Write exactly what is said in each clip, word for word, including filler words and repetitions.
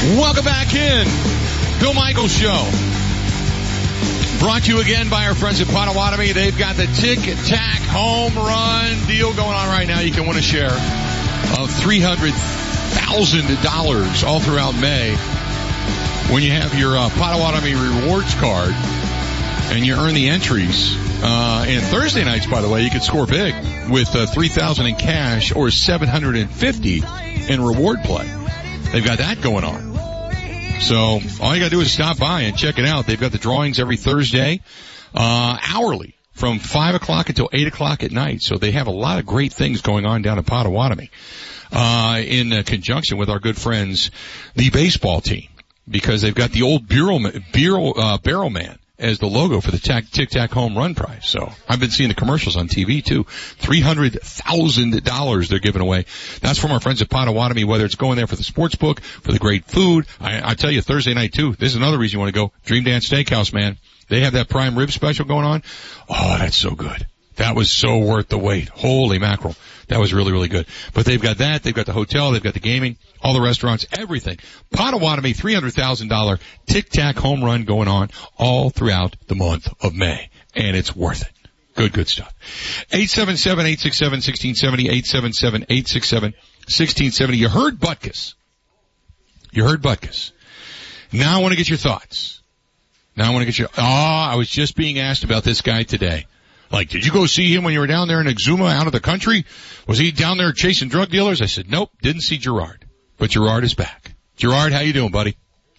Welcome back in. Bill Michaels Show. Brought to you again by our friends at Potawatomi. They've got the tic-tac home run deal going on right now. You can win a share of three hundred thousand dollars all throughout May when you have your uh, Potawatomi rewards card and you earn the entries. Uh, and Thursday nights, by the way, you can score big with uh, three thousand dollars in cash or seven hundred fifty dollars in reward play. They've got that going on. So all you got to do is stop by and check it out. They've got the drawings every Thursday, uh, hourly from five o'clock until eight o'clock at night. So they have a lot of great things going on down in Potawatomi, uh, in uh, conjunction with our good friends, the baseball team, because they've got the old Bureau, Bureau, uh, Barrel Man as the logo for the tic-tac home run prize. So I've been seeing the commercials on T V too. three hundred thousand dollars they're giving away. That's from our friends at Potawatomi, whether it's going there for the sports book, for the great food. I, I tell you, Thursday night too, this is another reason you want to go. Dream Dance Steakhouse, man. They have that prime rib special going on. Oh, that's so good. That was so worth the wait. Holy mackerel. That was really, really good. But they've got that. They've got the hotel. They've got the gaming, all the restaurants, everything. Potawatomi, three hundred thousand dollars tic-tac home run going on all throughout the month of May. And it's worth it. Good, good stuff. eight seven seven, eight six seven, one six seven zero, eight seven seven, eight six seven, one six seven zero. You heard Butkus. You heard Butkus. Now I want to get your thoughts. Now I want to get your, oh, I was just being asked about this guy today. Like, did you go see him when you were down there in Exuma out of the country? Was he down there chasing drug dealers? I said, nope, didn't see Gerard. But Gerard is back. Gerard, how you doing, buddy?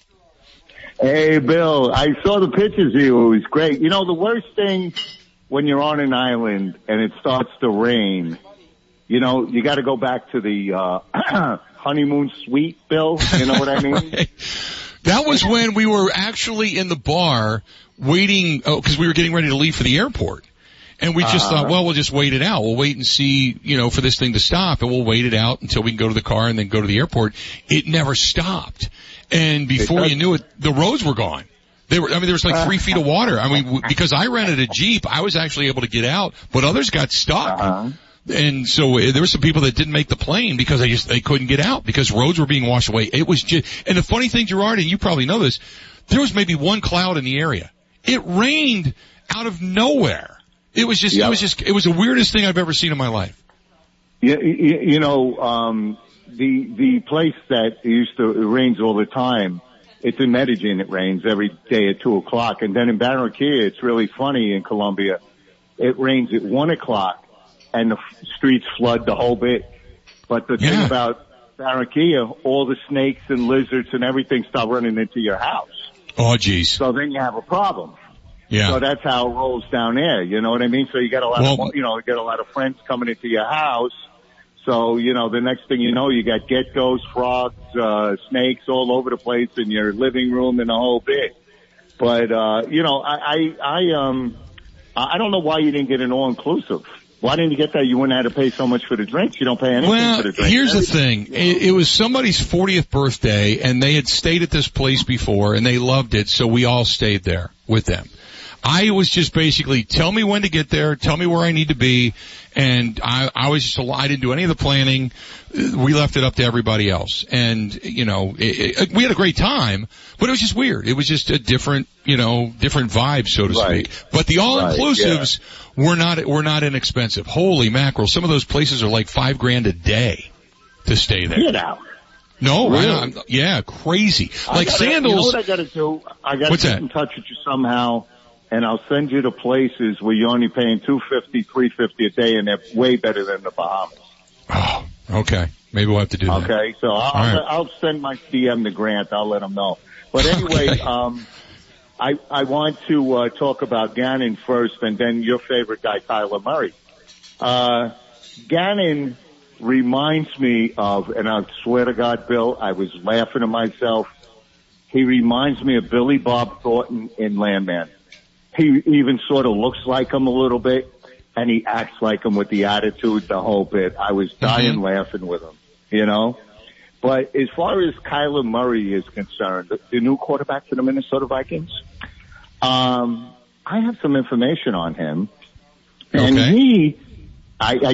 Hey, Bill, I saw the pictures of you. It was great. You know, the worst thing when you're on an island and it starts to rain, you know, you got to go back to the uh honeymoon suite, Bill. You know what I mean? Right. That was when we were actually in the bar waiting, oh, because we were getting ready to leave for the airport. And we just uh, thought, well, we'll just wait it out. We'll wait and see, you know, for this thing to stop, and we'll wait it out until we can go to the car and then go to the airport. It never stopped. And before you knew it, the roads were gone. They were, I mean, there was like three feet of water. I mean, because I rented a Jeep, I was actually able to get out, but others got stuck. Uh-huh. And so there were some people that didn't make the plane because they just, they couldn't get out because roads were being washed away. It was just, and the funny thing, Gerard, and you probably know this, there was maybe one cloud in the area. It rained out of nowhere. It was just, yep. it was just, it was the weirdest thing I've ever seen in my life. Yeah, you, you know, um, the, the place that used to, it rains all the time, it's in Medellin, it rains every day at two o'clock. And then in Barranquilla, it's really funny in Colombia, it rains at one o'clock and the f- streets flood the whole bit. But the yeah. thing about Barranquilla, all the snakes and lizards and everything start running into your house. Oh, geez. So then you have a problem. Yeah. So that's how it rolls down there. You know what I mean? So you got a lot well, of, you know, you got a lot of friends coming into your house. So, you know, the next thing you know, you got geckos, frogs, uh, snakes all over the place in your living room and the whole bit. But, uh, you know, I, I, I, um, I don't know why you didn't get an all-inclusive. Why didn't you get that? You wouldn't have to pay so much for the drinks. You don't pay anything well, for the drinks. Here's Everything. the thing. It, it was somebody's fortieth birthday, and they had stayed at this place before, and they loved it, so we all stayed there with them. I was just basically, tell me when to get there, tell me where I need to be, and I, I was just, I didn't do any of the planning. We left it up to everybody else. And, you know, it, it, we had a great time, but it was just weird. It was just a different, you know, different vibe, so to right. speak. But the all-inclusives right, yeah. were not, were not inexpensive. Holy mackerel. Some of those places are like five grand a day to stay there. Get out. No, really? I, I, yeah, crazy. Like gotta, sandals. You know what I gotta do? I gotta What's get that? in touch with you somehow. And I'll send you to places where you're only paying two fifty, three fifty a day, and they're way better than the Bahamas. Oh, okay. Maybe we'll have to do that. Okay, so I'll, right. I'll, I'll send my D M to Grant. I'll let him know. But anyway, okay. um, I I want to uh, talk about Gannon first, and then your favorite guy, Kyler Murray. Uh, Gannon reminds me of, and I swear to God, Bill, I was laughing to myself. He reminds me of Billy Bob Thornton in Landman. He even sort of looks like him a little bit, and he acts like him with the attitude, the whole bit. I was dying mm-hmm. laughing with him, you know. But as far as Kyler Murray is concerned, the, the new quarterback for the Minnesota Vikings, um, I have some information on him. And okay. he, I, I